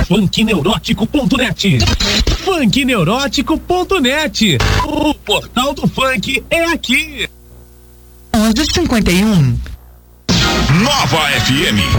funkneurótico.net. Funkneurótico.net. O portal do funk é aqui. 11:51. Nova FM